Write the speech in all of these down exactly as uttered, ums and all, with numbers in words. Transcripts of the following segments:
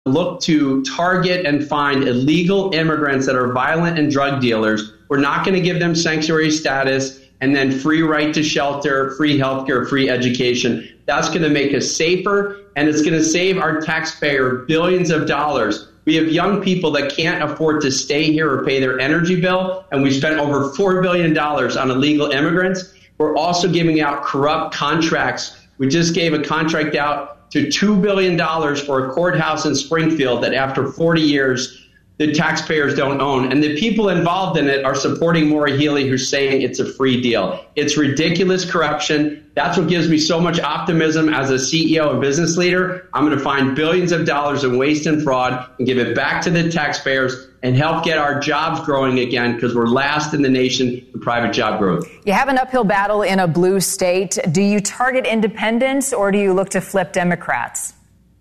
look to target and find illegal immigrants that are violent and drug dealers. We're not going to give them sanctuary status and then free right to shelter, free healthcare, free education. That's going to make us safer, and it's going to save our taxpayer billions of dollars. We have young people that can't afford to stay here or pay their energy bill, and we spent over four billion dollars on illegal immigrants. We're also giving out corrupt contracts. We just gave a contract out to two billion dollars for a courthouse in Springfield that after forty years, the taxpayers don't own. And the people involved in it are supporting Maura Healey, who's saying it's a free deal. It's ridiculous corruption. That's what gives me so much optimism as a C E O and business leader. I'm going to find billions of dollars in waste and fraud and give it back to the taxpayers and help get our jobs growing again, because we're last in the nation in private job growth. You have an uphill battle in a blue state. Do you target independents or do you look to flip Democrats?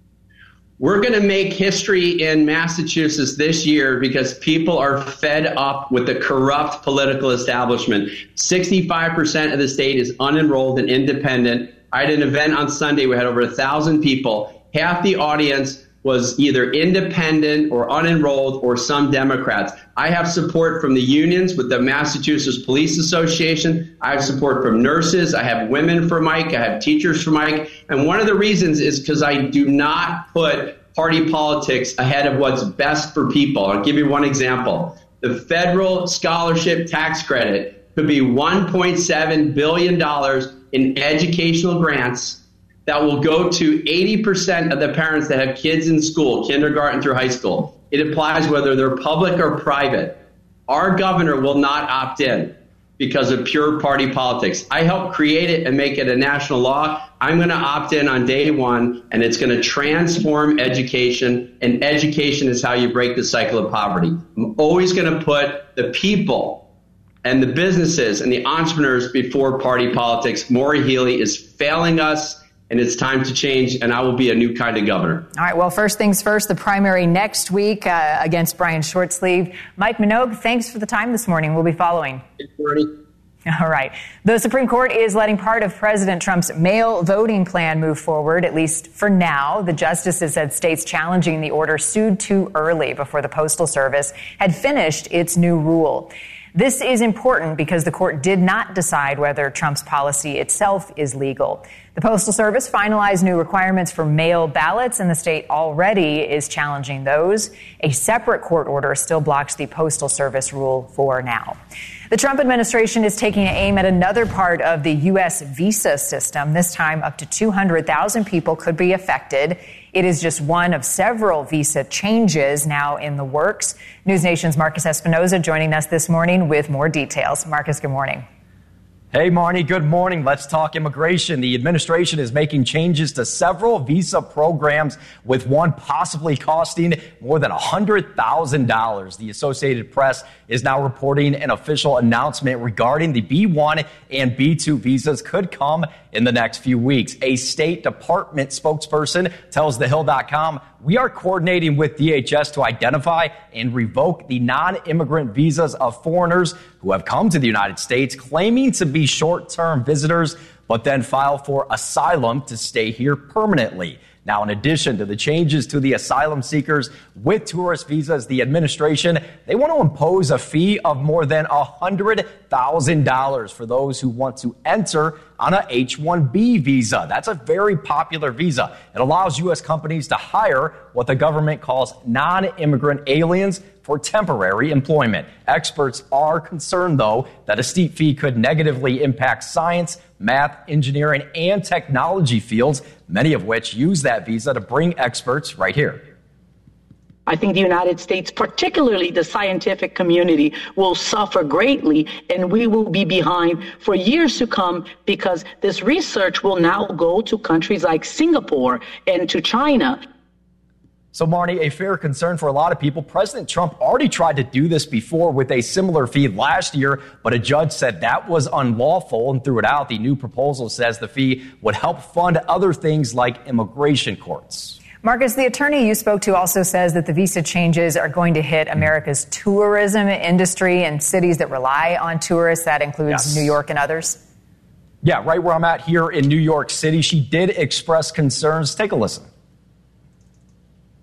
We're going to make history in Massachusetts this year because people are fed up with the corrupt political establishment. sixty-five percent of the state is unenrolled and independent. I had an event on Sunday. We had over a thousand people. Half the audience was either independent or unenrolled or some Democrats. I have support from the unions with the Massachusetts Police Association. I have support from nurses. I have women for Mike. I have teachers for Mike. And one of the reasons is because I do not put party politics ahead of what's best for people. I'll give you one example. The federal scholarship tax credit could be one point seven billion dollars in educational grants that will go to eighty percent of the parents that have kids in school, kindergarten through high school. It applies whether they're public or private. Our governor will not opt in because of pure party politics. I helped create it and make it a national law. I'm going to opt in on day one, and it's going to transform education, and education is how you break the cycle of poverty. I'm always going to put the people and the businesses and the entrepreneurs before party politics. Maura Healey is failing us, and it's time to change, and I will be a new kind of governor. All right, well, first things first, the primary next week uh, against Brian Shortsleeve. Mike Minogue, thanks for the time this morning. We'll be following. Thanks, Bernie. All right. The Supreme Court is letting part of President Trump's mail voting plan move forward, at least for now. The justices said states challenging the order sued too early before the Postal Service had finished its new rule. This is important because the court did not decide whether Trump's policy itself is legal. The Postal Service finalized new requirements for mail ballots, and the state already is challenging those. A separate court order still blocks the Postal Service rule for now. The Trump administration is taking aim at another part of the U S visa system. This time, up to two hundred thousand people could be affected. It is just one of several visa changes now in the works. News Nation's Marcus Espinoza joining us this morning with more details. Marcus, good morning. Hey, Marnie, good morning. Let's talk immigration. The administration is making changes to several visa programs, with one possibly costing more than one hundred thousand dollars. The Associated Press is now reporting an official announcement regarding the B one and B two visas could come in the next few weeks. A State Department spokesperson tells the hill dot com, "We are coordinating with D H S to identify and revoke the non-immigrant visas of foreigners who have come to the United States claiming to be short-term visitors, but then file for asylum to stay here permanently." Now, in addition to the changes to the asylum seekers with tourist visas, the administration, they want to impose a fee of more than one hundred thousand dollars for those who want to enter on a H one B visa. That's a very popular visa. It allows U S companies to hire what the government calls non-immigrant aliens for temporary employment. Experts are concerned, though, that a steep fee could negatively impact science, math, engineering, and technology fields, many of which use that visa to bring experts right here. I think the United States, particularly the scientific community, will suffer greatly, and we will be behind for years to come, because this research will now go to countries like Singapore and to China. So, Marnie, a fair concern for a lot of people. President Trump already tried to do this before with a similar fee last year, but a judge said that was unlawful and threw it out. The new proposal says the fee would help fund other things like immigration courts. Marcus, the attorney you spoke to also says that the visa changes are going to hit America's tourism industry and cities that rely on tourists. That includes yes. New York and others. Yeah, right where I'm at here in New York City. She did express concerns. Take a listen.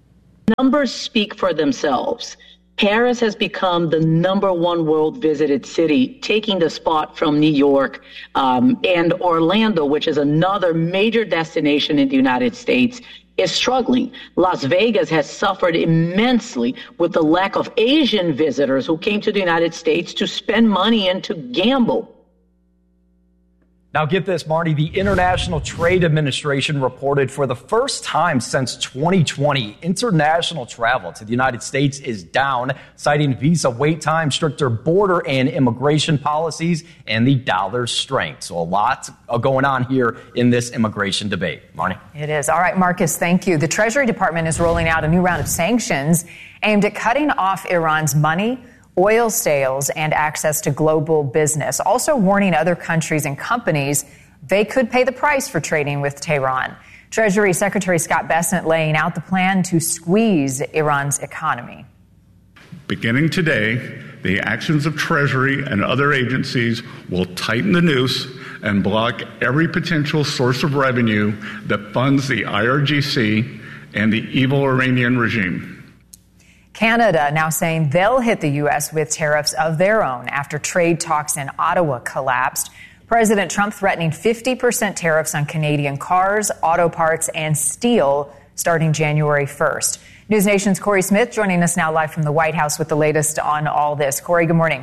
numbers speak for themselves. Paris has become the number one world visited city, taking the spot from New York um, and Orlando, which is another major destination in the United States, is struggling. Las Vegas has suffered immensely with the lack of Asian visitors who came to the United States to spend money and to gamble. Now get this, Marty, the International Trade Administration reported for the first time since twenty twenty, international travel to the United States is down, citing visa wait time, stricter border and immigration policies, and the dollar's strength. So a lot going on here in this immigration debate. Marty? It is. All right, Marcus, thank you. The Treasury Department is rolling out a new round of sanctions aimed at cutting off Iran's money, oil sales, and access to global business, also warning other countries and companies they could pay the price for trading with Tehran. Treasury Secretary Scott Bessent laying out the plan to squeeze Iran's economy. Beginning today, the actions of Treasury and other agencies will tighten the noose and block every potential source of revenue that funds the I R G C and the evil Iranian regime. Canada now saying they'll hit the U S with tariffs of their own after trade talks in Ottawa collapsed. President Trump threatening fifty percent tariffs on Canadian cars, auto parts, and steel starting January first. News Nation's Corey Smith joining us now live from the White House with the latest on all this. Corey, good morning.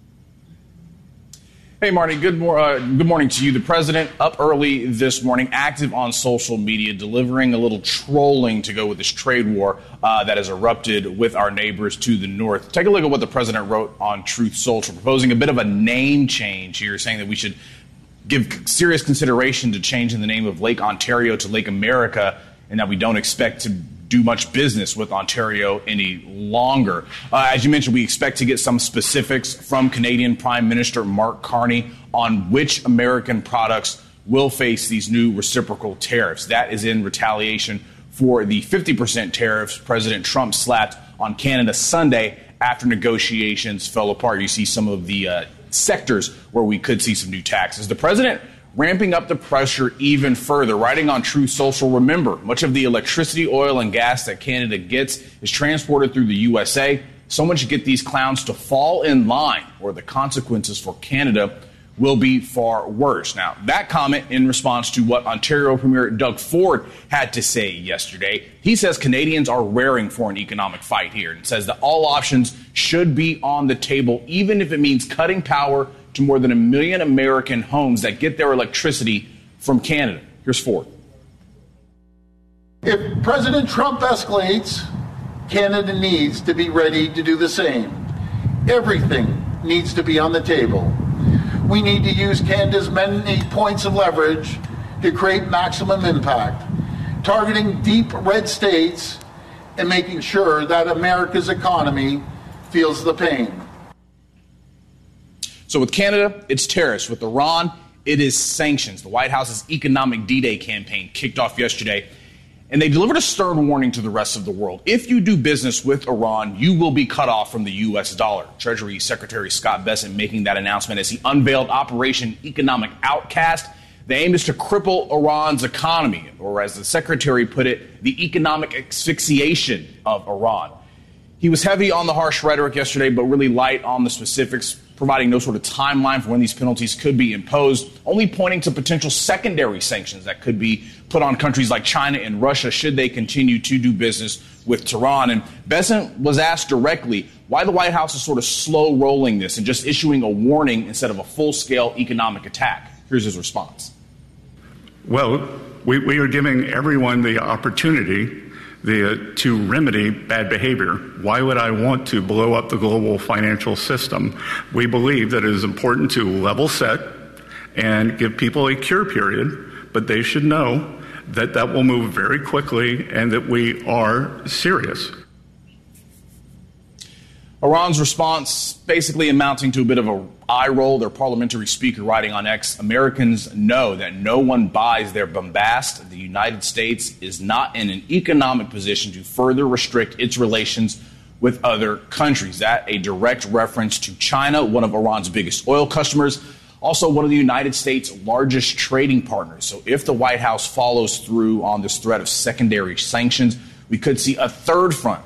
Hey, Marty, good, mor- uh, good morning to you. The president up early this morning, active on social media, delivering a little trolling to go with this trade war uh, that has erupted with our neighbors to the north. Take a look at what the president wrote on Truth Social, proposing a bit of a name change here, saying that we should give serious consideration to changing the name of Lake Ontario to Lake America, and that we don't expect to do much business with Ontario any longer. Uh, as you mentioned, we expect to get some specifics from Canadian Prime Minister Mark Carney on which American products will face these new reciprocal tariffs. That is in retaliation for the fifty percent tariffs President Trump slapped on Canada Sunday after negotiations fell apart. You see some of the uh, sectors where we could see some new taxes. The president ramping up the pressure even further, writing on Truth Social, remember, much of the electricity, oil, and gas that Canada gets is transported through the U S A. Someone should get these clowns to fall in line, or the consequences for Canada will be far worse. Now, that comment in response to what Ontario Premier Doug Ford had to say yesterday. He says Canadians are raring for an economic fight here and says that all options should be on the table, even if it means cutting power to more than a million American homes that get their electricity from Canada. Here's Ford. If President Trump escalates, Canada needs to be ready to do the same. Everything needs to be on the table. We need to use Canada's many points of leverage to create maximum impact, targeting deep red states and making sure that America's economy feels the pain. So with Canada, it's tariffs. With Iran, it is sanctions. The White House's Economic D-Day campaign kicked off yesterday, and they delivered a stern warning to the rest of the world. If you do business with Iran, you will be cut off from the U S dollar. Treasury Secretary Scott Bessent making that announcement as he unveiled Operation Economic Outcast. The aim is to cripple Iran's economy, or as the secretary put it, the economic asphyxiation of Iran. He was heavy on the harsh rhetoric yesterday, but really light on the specifics, providing no sort of timeline for when these penalties could be imposed, only pointing to potential secondary sanctions that could be put on countries like China and Russia should they continue to do business with Tehran. And Bessent was asked directly why the White House is sort of slow rolling this and just issuing a warning instead of a full-scale economic attack. Here's his response. Well, we, we are giving everyone the opportunity The, uh, to remedy bad behavior. Why would I want to blow up the global financial system? We believe that it is important to level set and give people a cure period, but they should know that that will move very quickly and that we are serious. Iran's response basically amounting to a bit of a eye roll. Their parliamentary speaker writing on X, Americans know that no one buys their bombast. The United States is not in an economic position to further restrict its relations with other countries. That a direct reference to China, one of Iran's biggest oil customers, also one of the United States' largest trading partners. So if the White House follows through on this threat of secondary sanctions, we could see a third front